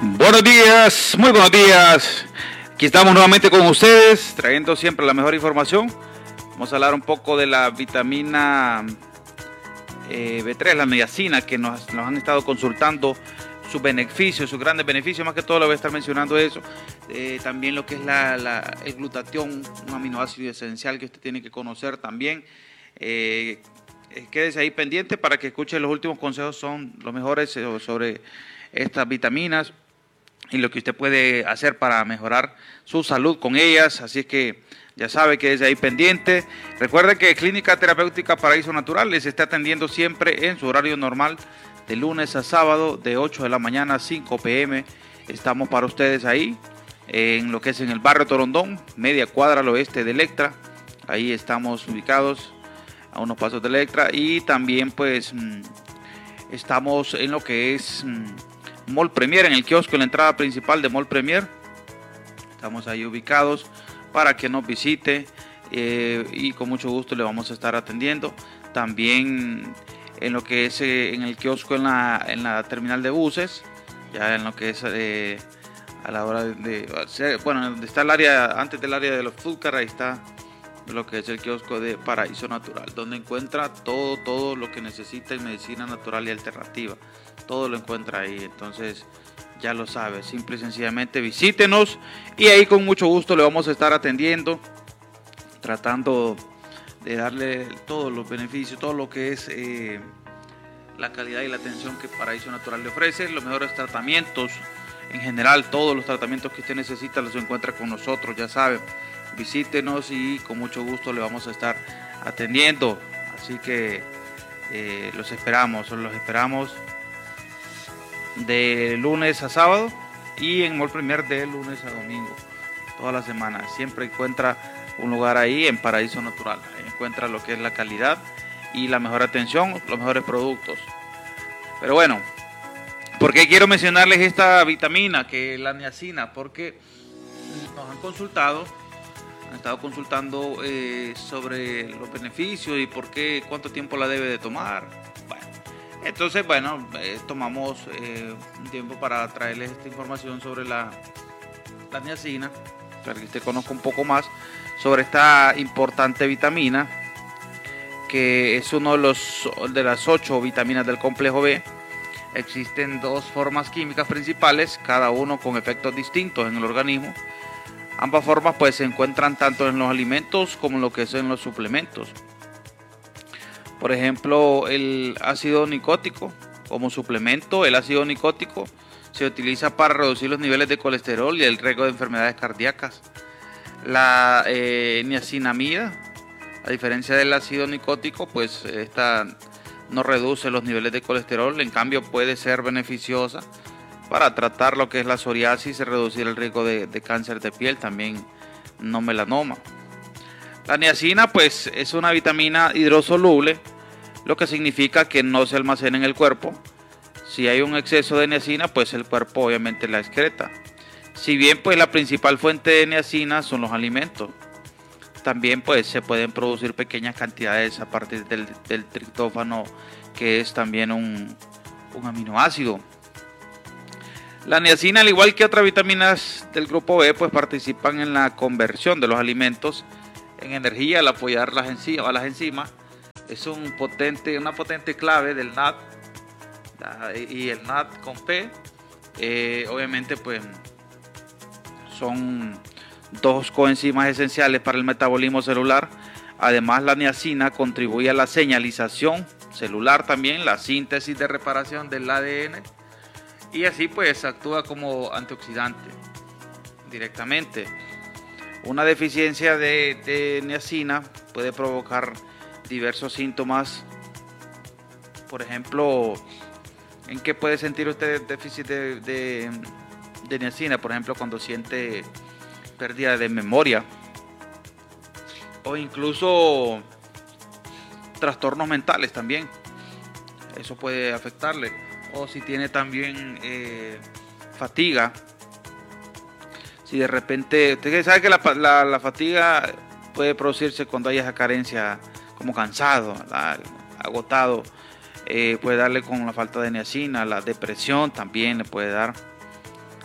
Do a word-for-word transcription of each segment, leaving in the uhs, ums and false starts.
Buenos días, muy buenos días. Aquí estamos nuevamente con ustedes, trayendo siempre la mejor información. Vamos a hablar un poco de la vitamina eh, B tres, la niacina, que nos, nos han estado consultando sus beneficios, sus grandes beneficios. Más que todo, lo voy a estar mencionando eso. Eh, también lo que es la, la, el glutatión, un aminoácido esencial que usted tiene que conocer también. Eh, quédese ahí pendiente para que escuche los últimos consejos, son los mejores sobre estas vitaminas y lo que usted puede hacer para mejorar su salud con ellas. Así es que ya sabe que es ahí pendiente. Recuerde que Clínica Terapéutica Paraíso Natural les está atendiendo siempre en su horario normal, de lunes a sábado, de ocho de la mañana a cinco pe eme. Estamos para ustedes ahí, en lo que es en el barrio Torondón, media cuadra al oeste de Electra. Ahí estamos ubicados a unos pasos de Electra. Y también pues estamos en lo que es Mall Premier, en el kiosco, en la entrada principal de Mall Premier. Estamos ahí ubicados para que nos visite eh, y con mucho gusto le vamos a estar atendiendo. También en lo que es eh, en el kiosco en la, en la terminal de buses, ya en lo que es eh, a la hora de, de, bueno, donde está el área, antes del área de los food car, ahí está lo que es el kiosco de Paraíso Natural, donde encuentra todo, todo lo que necesita en medicina natural y alternativa. Todo lo encuentra ahí, entonces ya lo sabe, simple y sencillamente visítenos y ahí con mucho gusto le vamos a estar atendiendo, tratando de darle todos los beneficios, todo lo que es eh, la calidad y la atención que Paraíso Natural le ofrece, los mejores tratamientos, en general todos los tratamientos que usted necesita los encuentra con nosotros, ya sabe, visítenos y con mucho gusto le vamos a estar atendiendo, así que eh, los esperamos, los esperamos de lunes a sábado y en Mall Premier de lunes a domingo, toda la semana. Siempre encuentra un lugar ahí en Paraíso Natural, ahí encuentra lo que es la calidad y la mejor atención, los mejores productos. Pero bueno, ¿por qué quiero mencionarles esta vitamina, que es la niacina? Porque nos han consultado, han estado consultando eh, sobre los beneficios y por qué, cuánto tiempo la debe de tomar. Bueno, entonces, bueno, eh, tomamos eh, un tiempo para traerles esta información sobre la, la niacina, para que usted conozca un poco más sobre esta importante vitamina, que es uno de, los, de las ocho vitaminas del complejo B. Existen dos formas químicas principales, cada uno con efectos distintos en el organismo. Ambas formas pues se encuentran tanto en los alimentos como en lo que son en los suplementos. Por ejemplo, el ácido nicótico como suplemento, el ácido nicótico se utiliza para reducir los niveles de colesterol y el riesgo de enfermedades cardíacas. La eh, niacinamida, a diferencia del ácido nicótico, pues esta no reduce los niveles de colesterol, en cambio puede ser beneficiosa para tratar lo que es la psoriasis y reducir el riesgo de, de cáncer de piel, también no melanoma. La niacina pues es una vitamina hidrosoluble, lo que significa que no se almacena en el cuerpo. Si hay un exceso de niacina, pues el cuerpo obviamente la excreta. Si bien pues la principal fuente de niacina son los alimentos, también pues se pueden producir pequeñas cantidades a partir del, del triptófano, que es también un, un aminoácido. La niacina, al igual que otras vitaminas del grupo B, pues participan en la conversión de los alimentos en energía al apoyar las enzimas, a las enzimas. Es un potente, una potente clave del N A D, y el N A D con P, eh, obviamente pues son dos coenzimas esenciales para el metabolismo celular. Además, la niacina contribuye a la señalización celular también, la síntesis de reparación del A D N, y así pues actúa como antioxidante directamente. Una deficiencia de, de niacina puede provocar diversos síntomas. Por ejemplo, ¿en qué puede sentir usted déficit de, de, de niacina? Por ejemplo, cuando siente pérdida de memoria o incluso trastornos mentales también, eso puede afectarle. O si tiene también eh, fatiga, si de repente, usted sabe que la, la, la fatiga puede producirse cuando hay esa carencia, como cansado, ¿verdad?, agotado, eh, puede darle con la falta de niacina. La depresión también le puede dar.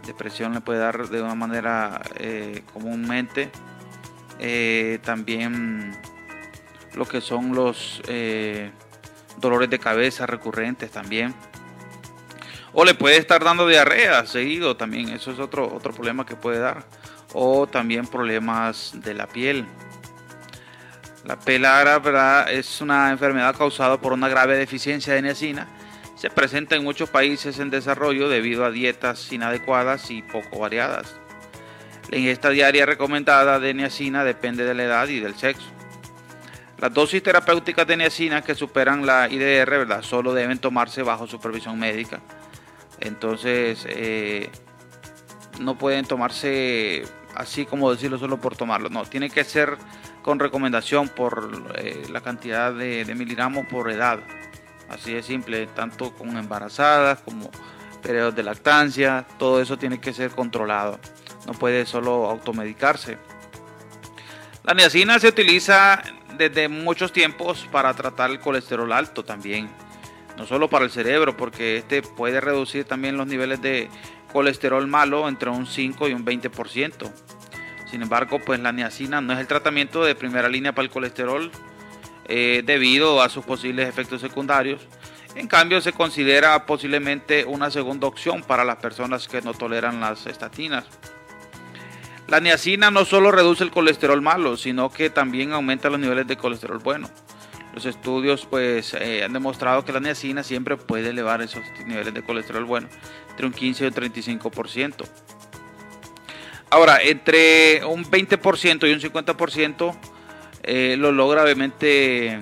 depresión le puede dar de una manera eh, comúnmente. Eh, también lo que son los eh, dolores de cabeza recurrentes también. O le puede estar dando diarrea seguido también, eso es otro, otro problema que puede dar. O también problemas de la piel. La pelara, ¿verdad?, es una enfermedad causada por una grave deficiencia de niacina. Se presenta en muchos países en desarrollo debido a dietas inadecuadas y poco variadas. La ingesta diaria recomendada de niacina depende de la edad y del sexo. Las dosis terapéuticas de niacina que superan la I D R, ¿verdad?, solo deben tomarse bajo supervisión médica. Entonces, eh, no pueden tomarse así como decirlo solo por tomarlo. No, tiene que ser con recomendación por eh, la cantidad de, de miligramos por edad. Así de simple, tanto con embarazadas como periodos de lactancia, todo eso tiene que ser controlado. No puede solo automedicarse. La niacina se utiliza desde muchos tiempos para tratar el colesterol alto también. No solo para el cerebro, porque este puede reducir también los niveles de colesterol malo entre un cinco y un veinte por ciento. Sin embargo, pues la niacina no es el tratamiento de primera línea para el colesterol eh, debido a sus posibles efectos secundarios. En cambio, se considera posiblemente una segunda opción para las personas que no toleran las estatinas. La niacina no solo reduce el colesterol malo, sino que también aumenta los niveles de colesterol bueno. Los estudios pues eh, han demostrado que la niacina siempre puede elevar esos niveles de colesterol bueno entre un quince y un treinta y cinco por ciento. Ahora, entre un veinte por ciento y un cincuenta por ciento eh, lo logra obviamente,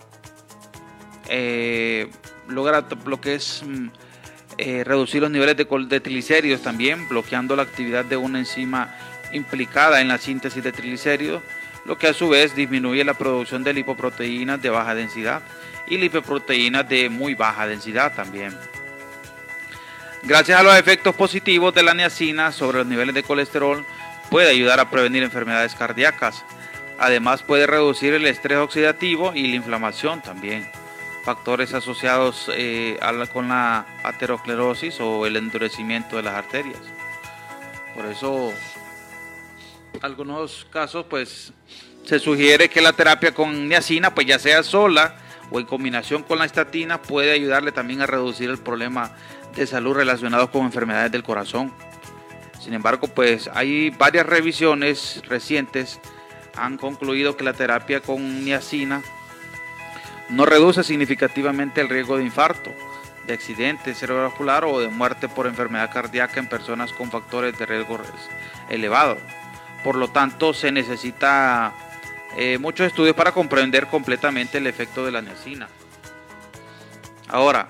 eh, logra lo que es eh, reducir los niveles de, de triglicéridos también, bloqueando la actividad de una enzima implicada en la síntesis de triglicéridos, lo que a su vez disminuye la producción de lipoproteínas de baja densidad y lipoproteínas de muy baja densidad también. Gracias a los efectos positivos de la niacina sobre los niveles de colesterol, puede ayudar a prevenir enfermedades cardíacas. Además, puede reducir el estrés oxidativo y la inflamación también, factores asociados eh, a la, con la aterosclerosis o el endurecimiento de las arterias. Por eso, en algunos casos, pues se sugiere que la terapia con niacina, pues ya sea sola o en combinación con la estatina, puede ayudarle también a reducir el problema de salud relacionados con enfermedades del corazón. Sin embargo, pues hay varias revisiones recientes han concluido que la terapia con niacina no reduce significativamente el riesgo de infarto, de accidente cerebrovascular o de muerte por enfermedad cardíaca en personas con factores de riesgo elevados. Por lo tanto, se necesita eh, muchos estudios para comprender completamente el efecto de la niacina. Ahora,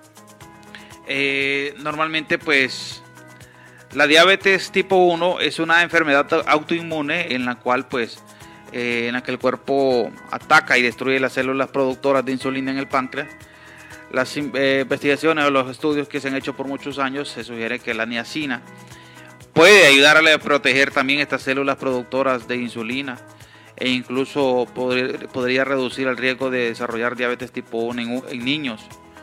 Eh, normalmente pues la diabetes tipo uno es una enfermedad autoinmune en la cual pues eh, en la que el cuerpo ataca y destruye las células productoras de insulina en el páncreas. Las eh, investigaciones o los estudios que se han hecho por muchos años se sugiere que la niacina puede ayudarle a proteger también estas células productoras de insulina e incluso podría, podría reducir el riesgo de desarrollar diabetes tipo uno en, en niños.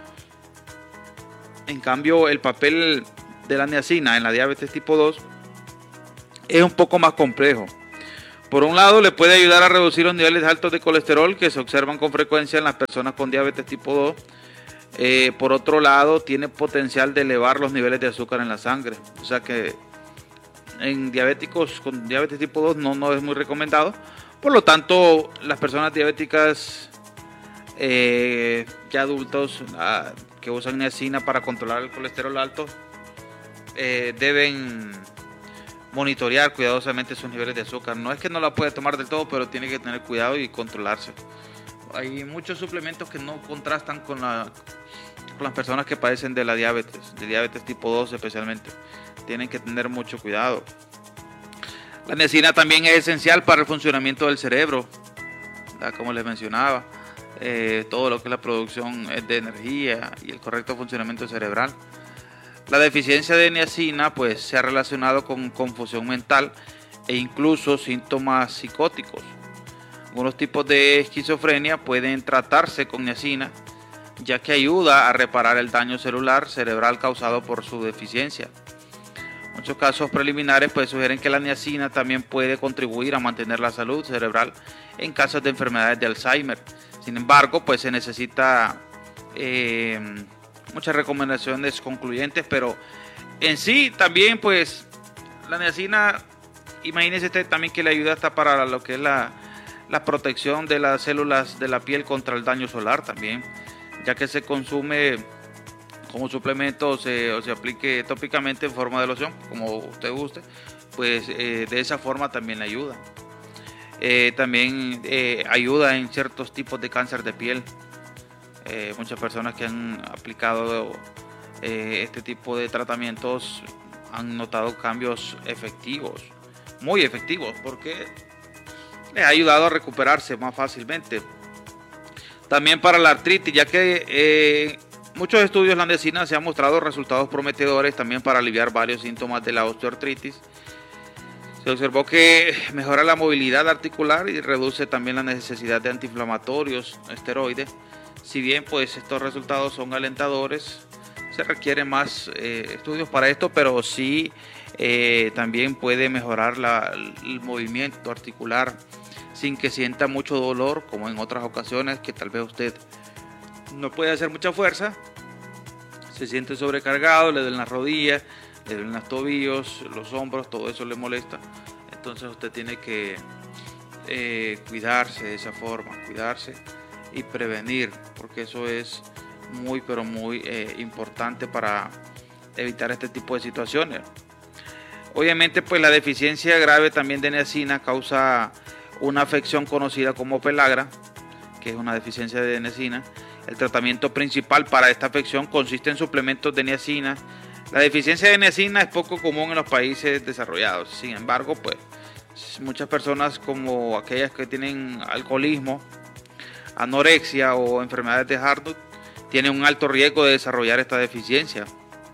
En cambio, el papel de la niacina en la diabetes tipo dos es un poco más complejo. Por un lado, le puede ayudar a reducir los niveles altos de colesterol que se observan con frecuencia en las personas con diabetes tipo dos. Eh, por otro lado, tiene potencial de elevar los niveles de azúcar en la sangre. O sea que en diabéticos con diabetes tipo dos no, no es muy recomendado. Por lo tanto, las personas diabéticas eh, ya adultos ah, que usan niacina para controlar el colesterol alto eh, deben monitorear cuidadosamente sus niveles de azúcar. No es que no la puede tomar del todo, pero tiene que tener cuidado y controlarse. Hay muchos suplementos que no contrastan con, la, con las personas que padecen de la diabetes, de diabetes tipo dos especialmente. Tienen que tener mucho cuidado. La niacina también es esencial para el funcionamiento del cerebro, ¿verdad? Como les mencionaba, eh, todo lo que es la producción de energía y el correcto funcionamiento cerebral. La deficiencia de niacina pues, se ha relacionado con confusión mental e incluso síntomas psicóticos. Algunos tipos de esquizofrenia pueden tratarse con niacina, ya que ayuda a reparar el daño celular cerebral causado por su deficiencia. Muchos casos preliminares pues sugieren que la niacina también puede contribuir a mantener la salud cerebral en casos de enfermedades de Alzheimer. Sin embargo, pues se necesita eh, muchas recomendaciones concluyentes, pero en sí también pues la niacina, imagínese usted también que le ayuda hasta para lo que es la, la protección de las células de la piel contra el daño solar también, ya que se consume como suplemento o se, o se aplique tópicamente en forma de loción, como usted guste, pues eh, de esa forma también le ayuda. Eh, también eh, ayuda en ciertos tipos de cáncer de piel. Eh, muchas personas que han aplicado eh, este tipo de tratamientos han notado cambios efectivos, muy efectivos, porque les ha ayudado a recuperarse más fácilmente. También para la artritis, ya que eh, muchos estudios la niacina se han mostrado resultados prometedores también para aliviar varios síntomas de la osteoartritis. Se observó que mejora la movilidad articular y reduce también la necesidad de antiinflamatorios, esteroides. Si bien pues estos resultados son alentadores, se requieren más eh, estudios para esto, pero sí eh, también puede mejorar la, el movimiento articular sin que sienta mucho dolor, como en otras ocasiones que tal vez usted no puede hacer mucha fuerza, se siente sobrecargado, le duelen las rodillas, le duelen los tobillos, los hombros, todo eso le molesta. Entonces usted tiene que eh, cuidarse de esa forma, cuidarse y prevenir, porque eso es muy pero muy eh, importante para evitar este tipo de situaciones. Obviamente pues la deficiencia grave también de niacina causa una afección conocida como pelagra, que es una deficiencia de niacina. El tratamiento principal para esta afección consiste en suplementos de niacina. La deficiencia de niacina es poco común en los países desarrollados. Sin embargo, pues muchas personas, como aquellas que tienen alcoholismo, anorexia o enfermedades de Hardtop, tienen un alto riesgo de desarrollar esta deficiencia.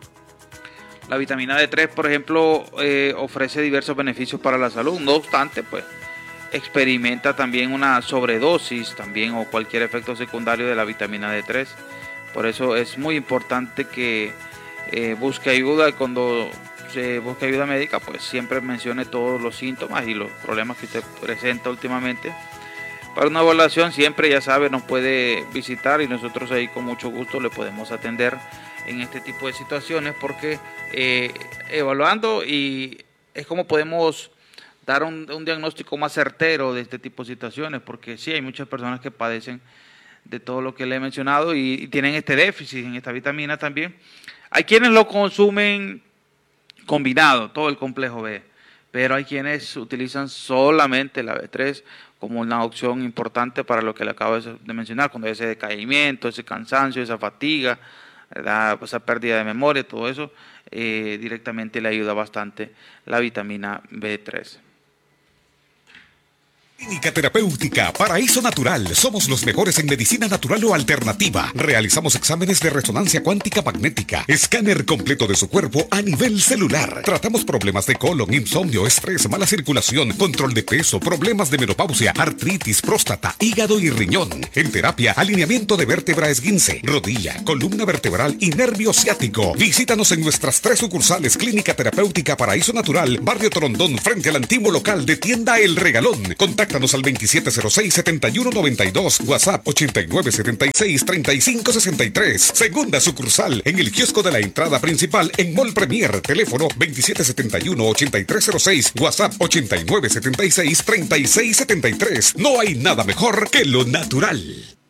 La vitamina D tres, por ejemplo, eh, ofrece diversos beneficios para la salud. No obstante, pues experimenta también una sobredosis también o cualquier efecto secundario de la vitamina D tres. Por eso es muy importante que eh, busque ayuda, y cuando se busque ayuda médica pues siempre mencione todos los síntomas y los problemas que usted presenta últimamente. Para una evaluación siempre, ya sabe, nos puede visitar y nosotros ahí con mucho gusto le podemos atender en este tipo de situaciones, porque eh, evaluando y es como podemos dar un, un diagnóstico más certero de este tipo de situaciones, porque sí hay muchas personas que padecen de todo lo que le he mencionado y, y tienen este déficit en esta vitamina también. Hay quienes lo consumen combinado, todo el complejo B, pero hay quienes utilizan solamente la B tres como una opción importante para lo que le acabo de mencionar, cuando hay ese decaimiento, ese cansancio, esa fatiga, ¿verdad? Esa pérdida de memoria, todo eso, eh, directamente le ayuda bastante la vitamina B tres. Clínica Terapéutica Paraíso Natural. Somos los mejores en medicina natural o alternativa. Realizamos exámenes de resonancia cuántica magnética, escáner completo de su cuerpo a nivel celular. Tratamos problemas de colon, insomnio, estrés, mala circulación, control de peso, problemas de menopausia, artritis, próstata, hígado y riñón. En terapia, alineamiento de vértebra esguince, rodilla, columna vertebral y nervio ciático. Visítanos en nuestras tres sucursales. Clínica Terapéutica Paraíso Natural, Barrio Torondón, frente al antiguo local de Tienda El Regalón. Contacta al veintisiete cero seis, setenta y uno noventa y dos, WhatsApp ochenta y nueve setenta y seis, treinta y cinco sesenta y tres. Segunda sucursal en el kiosco de la entrada principal en Mall Premier. Teléfono veintisiete setenta y uno, ochenta y tres cero seis, WhatsApp ochenta y nueve setenta y seis, treinta y seis setenta y tres. No hay nada mejor que lo natural.